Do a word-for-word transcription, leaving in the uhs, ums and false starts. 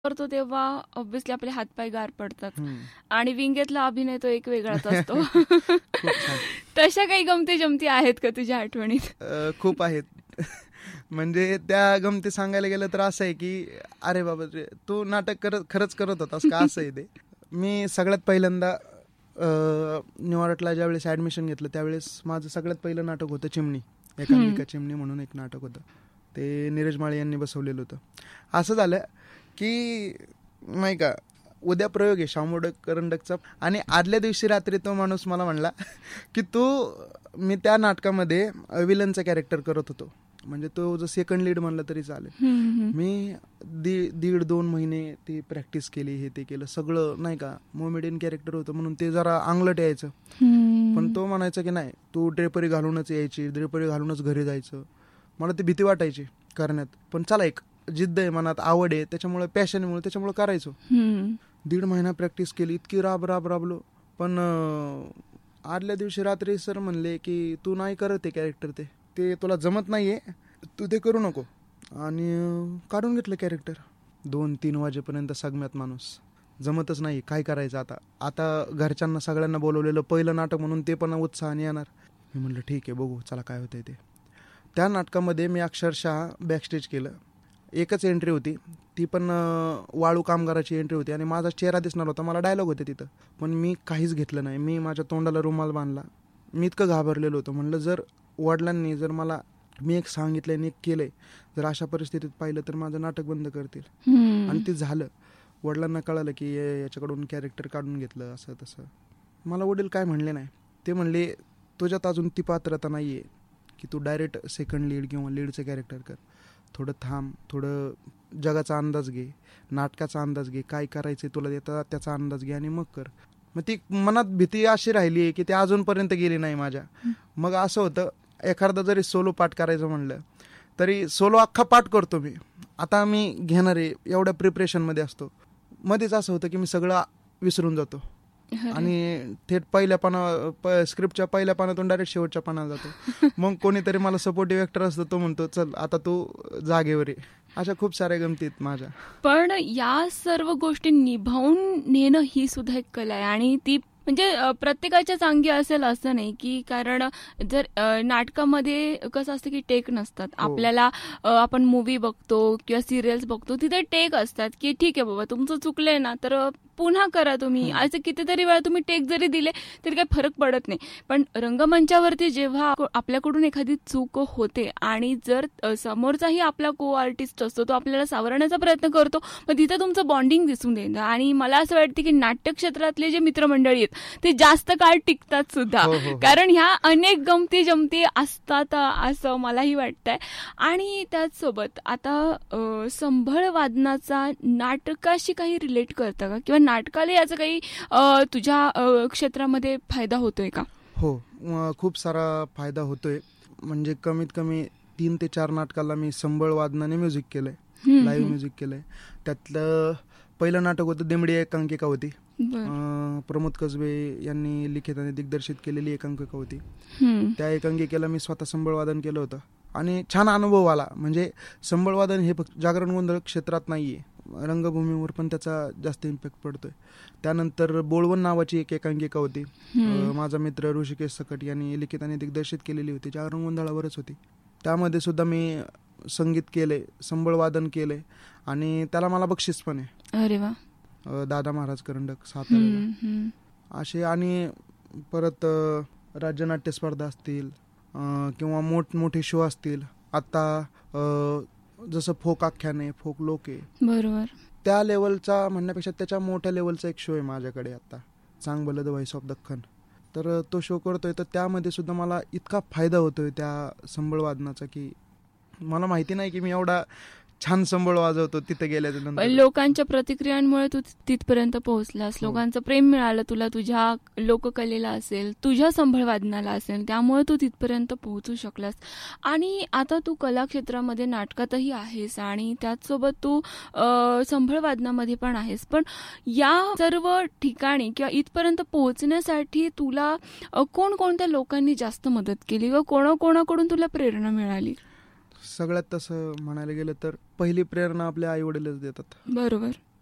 करतो तेव्हा ऑब्व्हियसली आपले हातपाय गार पडतात आणि विंगेतला अभिनय तो एक वेगळाच असतो. तशा काही गमती जमती आहेत का तुझ्या आठवणीत? खूप आहेत. म्हणजे त्या गमती सांगायला गेलं तर असं आहे की अरे बाबा तू नाटक करत खरंच करत होतास का, असं आहे ते. मी सगळ्यात पहिल्यांदा न्यूयॉर्कला ज्यावेळेस ॲडमिशन घेतलं त्यावेळेस माझं सगळ्यात पहिलं नाटक होतं चिमणी, एकांकिका चिमणी म्हणून एक नाटक होतं. ते नीरज माळे यांनी बसवलेलं होतं. असं झालं की नाही का उद्या प्रयोग आहे शामोडक करंडकचा, आणि आदल्या दिवशी रात्री तो माणूस मला म्हणला की तू, मी त्या नाटकामध्ये विलनचं कॅरेक्टर करत होतो, म्हणजे तो जो सेकंड लीड म्हणलं तरी चालेल. मी दी दीड दोन महिने ती प्रॅक्टिस केली, हे ते केलं सगळं नाही का. मोमेडियन कॅरेक्टर होतं म्हणून ते जरा अंगलट यायचं, पण तो म्हणायचं की नाही तू ड्रेपरी घालूनच यायची, ड्रेपरी घालूनच घरी जायचं. मला ती भीती वाटायची करण्यात, पण चला एक जिद्द आहे मनात, आवड आहे, त्याच्यामुळे पॅशनमुळे त्याच्यामुळे करायचो. दीड महिना प्रॅक्टिस केली, इतकी राब राब राबलो, पण आदल्या दिवशी रात्री सर म्हणले की तू नाही करत ते कॅरेक्टर, ते ते तुला जमत नाहीये, तू ते करू नको, आणि काढून घेतलं कॅरेक्टर. दोन तीन वाजेपर्यंत सगम्यात माणूस, जमतच नाही, काय करायचं आता. आता घरच्यांना सगळ्यांना बोलवलेलं पहिलं नाटक म्हणून ते पण उत्साहाने येणार. मी म्हणलं ठीक आहे बघू चला काय होतंय ते. त्या नाटकामध्ये मी अक्षरशः बॅकस्टेज केलं. एकच एंट्री होती, ती पण वाळू कामगाराची एंट्री होती, आणि माझा चेहरा दिसणार होता, मला डायलॉग होते तिथं, पण मी काहीच घेतलं नाही. मी माझ्या तोंडाला रुमाल बांधला. मी इतकं घाबरलेलो होतो. म्हणलं जर वडिलांनी जर मला, मी एक सांगितलंय आणि एक केलंय, जर अशा परिस्थितीत पाहिलं तर माझं नाटक बंद करतील. आणि ते झालं. वडिलांना कळालं की याच्याकडून कॅरेक्टर काढून घेतलं असं तसं. मला वडील काय म्हणले नाही, ते म्हणले तुझ्यात अजून ती पात्रता नाही आहे की तू डायरेक्ट सेकंड लीड किंवा लीडचं कॅरेक्टर कर, थोडं थांब, थोडं जगाचा अंदाज घे, नाटकाचा अंदाज घे, काय करायचं तुला देता त्याचा अंदाज घे आणि मग कर. मग ती मनात भीती अशी राहिली आहे की ते अजूनपर्यंत गेली नाही माझ्या. मग असं होतं एखादा जरी सोलो पाठ करायचं म्हणलं तरी सोलो अख्खा पाठ करतो मी. आता मी घेणार आहे एवढ्या प्रिपरेशनमध्ये असतो, मध्येच असं होतं की मी सगळं विसरून जातो आणि थेट पहिल्या पाना स्क्रिप्टच्या पहिल्या पानातून डायरेक्ट शेवटच्या पानाला जातो. मग कोणीतरी मला सपोर्टिव्ह ॲक्टर असतो, तो म्हणतो चल आता तू जागेवर आहे. अशा खूप साऱ्या गमती आहेत माझ्या. पण या सर्व गोष्टी निभावून नेणं ही सुद्धा एक कला आहे, आणि ती म्हणजे प्रत्येकाच्याच अंगी असेल असं नाही की, कारण जर नाटकामध्ये कसं असतं की टेक नसतात. आपल्याला आपण मूवी बघतो किंवा सिरियल्स बघतो, तिथे टेक असतात की ठीक आहे बाबा तुमचं चुकलंय ना तर पुन्हा करा तुम्ही. असं कितीतरी वेळा तुम्ही टेक जरी दिले तरी काही फरक पडत नाही. पण रंगमंचावरती जेव्हा आपल्याकडून एखादी चूक होते आणि जर समोरचाही आपला को आर्टिस्ट असतो, तो आपल्याला सावरण्याचा प्रयत्न करतो, मग तिथे तुमचं बॉन्डिंग दिसून येतं. आणि मला असं वाटतं की नाट्य क्षेत्रातले जे मित्रमंडळी आहेत ते जास्त काळ टिकतात सुद्धा, कारण ह्या अनेक गमती जमती असतात असं मलाही वाटतंय. आणि त्याचसोबत आता संभळ वादनाचा नाटकाशी काही रिलेट करतं का, किंवा नाटकाला याचा काही तुझ्या क्षेत्रामध्ये फायदा होतोय का? हो, खूप सारा फायदा होतोय. म्हणजे कमीत कमी तीन ते चार नाटकाला मी संबळ वादनाने म्युझिक केलंय, लाईव्ह म्युझिक केलंय. त्यातलं पहिलं नाटक होतं दिमडी एकांकिका होती, प्रमोद कसबे यांनी लिखित आणि दिग्दर्शित केलेली एकांकिका होती. त्या एकांकिकेला मी स्वतः संबळ वादन केलं होतं आणि छान अनुभव आला. म्हणजे संबळ वादन हे फक्त जागरण गोंधळ क्षेत्रात नाहीये, रंगभूमीवर पण त्याचा जास्त इम्पॅक्ट पडतोय. त्यानंतर बोळवण नावाची एक एकांकिका होती, माझा मित्र ऋषिकेश सकट यांनी लिखित आणि दिग्दर्शित केलेली होती, जागरण गोंधळावरच होती. त्यामध्ये सुद्धा मी संगीत केलंय, संबळ वादन केलंय आणि त्याला मला बक्षीस पण आहे. अरे वा. दादा महाराज करंडक साताऱ्याला असे. आणि परत राज्य नाट्य स्पर्धा असतील किंवा मोठमोठे शो असतील, आता जसं फोक आख्यान आहे, फोक लोक आहे, बरोबर, त्या लेवलचा म्हणण्यापेक्षा त्याच्या मोठ्या लेवलचा एक शो आहे माझ्याकडे आता, चांग भलं द व्हॉइस ऑफ दख्खन. तर तो शो करतोय, तर त्यामध्ये सुद्धा मला इतका फायदा होतोय त्या संबळ वादनाचा की मला माहिती नाही की मी एवढा छान संबळ वाजवतो तिथे गेल्यानंतर. लोकांच्या प्रतिक्रियांमुळे तू तिथपर्यंत पोहोचलास, लोकांचं प्रेम मिळालं तुला, तुझ्या लोककलेला असेल, तुझ्या संबळ वादनाला असेल, त्यामुळे तू तिथपर्यंत पोहोचू शकलास. आणि आता तू कला क्षेत्रामध्ये नाटकातही आहेस आणि त्याचसोबत तू संबळ वादनामध्ये पण आहेस. पण या सर्व ठिकाणी किंवा इथपर्यंत पोहोचण्यासाठी तुला कोणकोणत्या लोकांनी जास्त मदत केली व कोणाकोणाकडून तुला प्रेरणा मिळाली? सगळ्यात तसं म्हणायला गेलं तर पहिली प्रेरणा आपल्या आई वडीलच देतात. बरोबर.